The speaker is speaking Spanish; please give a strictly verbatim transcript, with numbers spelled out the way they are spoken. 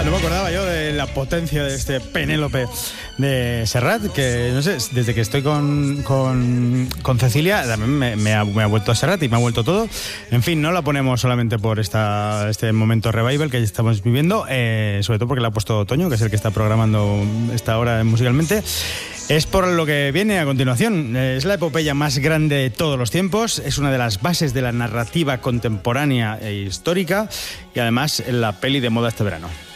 no me acordaba yo de la potencia de este Penélope de Serrat, que no sé, desde que estoy con, con, con Cecilia también me, me, ha, me ha vuelto a Serrat y me ha vuelto todo. En fin, no la ponemos solamente por esta, este momento revival que estamos viviendo, eh, sobre todo porque la ha puesto Toño, que es el que está programando esta hora musicalmente. Es por lo que viene a continuación. Es la epopeya más grande de todos los tiempos, es una de las bases de la narrativa contemporánea e histórica y además la peli de moda este verano.